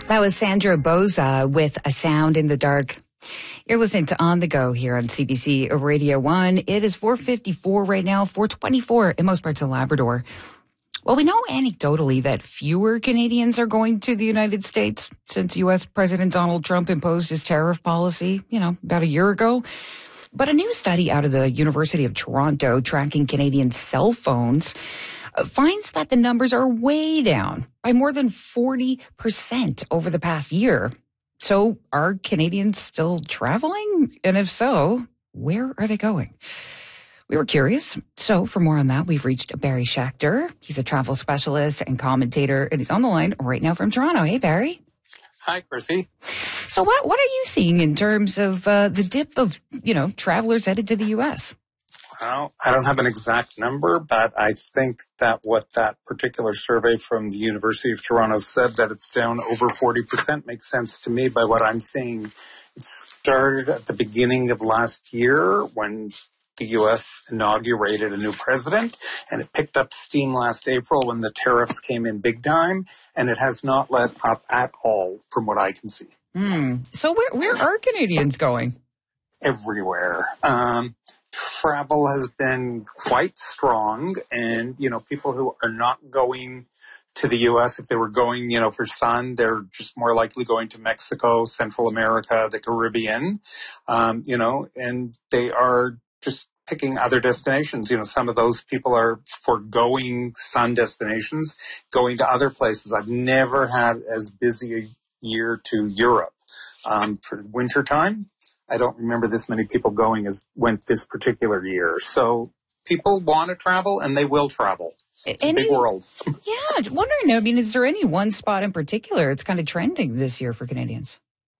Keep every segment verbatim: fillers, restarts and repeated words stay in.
That was Sandra Boza with A Sound in the Dark. You're listening to On the Go here on C B C Radio one. It is four fifty-four right now, four twenty-four in most parts of Labrador. Well, we know anecdotally that fewer Canadians are going to the United States since U S President Donald Trump imposed his tariff policy, you know, about a year ago. But a new study out of the University of Toronto tracking Canadian cell phones finds that the numbers are way down by more than forty percent over the past year. So are Canadians still traveling? And if so, where are they going? We were curious. So for more on that, we've reached Barry Schechter. He's a travel specialist and commentator, and he's on the line right now from Toronto. Hey, Barry. Hi, Chrissy. So what what are you seeing in terms of uh, the dip of, you know, travelers headed to the U S? Well, I don't have an exact number, but I think that what that particular survey from the University of Toronto said, that it's down over forty percent, makes sense to me by what I'm seeing. It started at the beginning of last year when the U S inaugurated a new president, and it picked up steam last April when the tariffs came in big time, and it has not let up at all from what I can see. Mm. So where, where are Canadians going? Everywhere. Um, travel has been quite strong, and, you know, people who are not going to the U S, if they were going, you know, for sun, they're just more likely going to Mexico, Central America, the Caribbean, um, you know, and they are just picking other destinations. You know, some of those people are foregoing sun destinations, going to other places. I've never had as busy a year to Europe. Um, for winter time, I don't remember this many people going as went this particular year. So people want to travel, and they will travel. It's any, a big world. Yeah, wondering, I mean, is there any one spot in particular it's kind of trending this year for Canadians?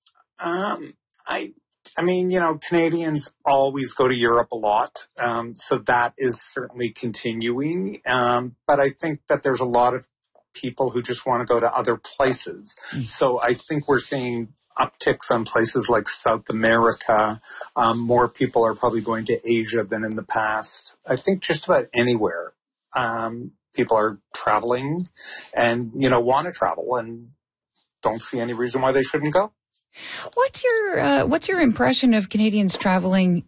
Um, I... I mean, you know, Canadians always go to Europe a lot, um, so that is certainly continuing. Um, but I think that there's a lot of people who just want to go to other places. Mm. So I think we're seeing upticks on places like South America. Um, more people are probably going to Asia than in the past. I think just about anywhere um, people are traveling and, you know, want to travel and don't see any reason why they shouldn't go. What's your uh, what's your impression of Canadians traveling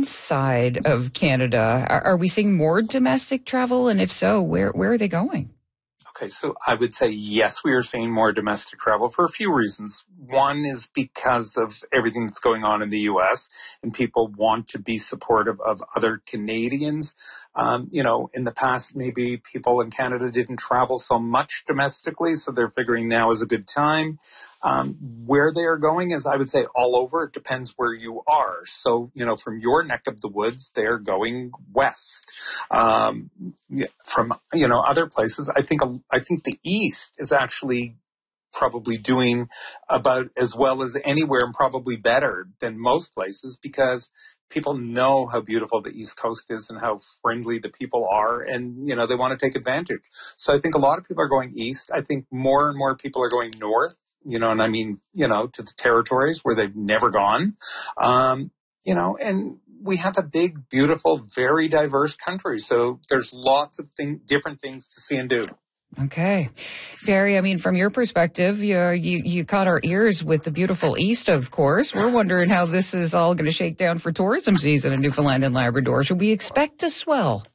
inside of Canada? Are, are we seeing more domestic travel? And if so, where where are they going? Okay, so I would say yes, we are seeing more domestic travel for a few reasons. One is because of everything that's going on in the U S and people want to be supportive of other Canadians. Um, you know, in the past, maybe people in Canada didn't travel so much domestically, so they're figuring now is a good time. Um, where they are going is, I would say, all over. It depends where you are. So, you know, from your neck of the woods, they're going west. Um, from, you know, other places, I think, I think the East is actually probably doing about as well as anywhere and probably better than most places because people know how beautiful the East Coast is and how friendly the people are, and, you know, they want to take advantage. So I think a lot of people are going east. I think more and more people are going north. You know, and I mean, you know, to the territories where they've never gone, um, you know, and we have a big, beautiful, very diverse country. So there's lots of thing, different things to see and do. Okay. Barry, I mean, from your perspective, you, you, you caught our ears with the beautiful East, of course. We're wondering how this is all going to shake down for tourism season in Newfoundland and Labrador. Should we expect a swell?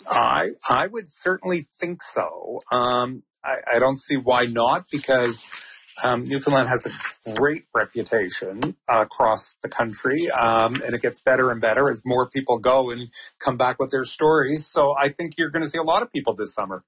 I, I would certainly think so. Um, I, I don't see why not, because Um, Newfoundland has a great reputation uh, across the country, um, and it gets better and better as more people go and come back with their stories. So I think you're going to see a lot of people this summer.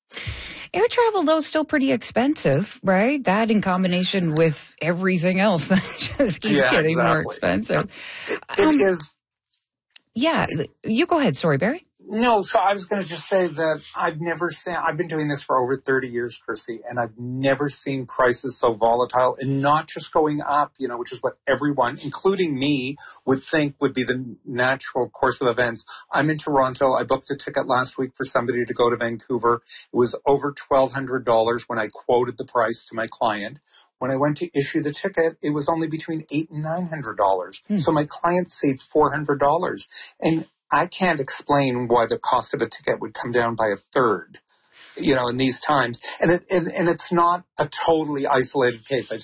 Air travel, though, is still pretty expensive, right? That in combination with everything else that just keeps yeah, getting exactly. more expensive. It, it um, is. Yeah, you go ahead. Sorry, Barry. No, so I was going to just say that I've never seen, I've been doing this for over thirty years, Chrissy, and I've never seen prices so volatile and not just going up, you know, which is what everyone, including me, would think would be the natural course of events. I'm in Toronto. I booked a ticket last week for somebody to go to Vancouver. It was over twelve hundred dollars when I quoted the price to my client. When I went to issue the ticket, it was only between eight and nine hundred dollars. Hmm. So my client saved four hundred dollars. And I can't explain why the cost of a ticket would come down by a third, you know, in these times. And it, and, and it's not a totally isolated case. I've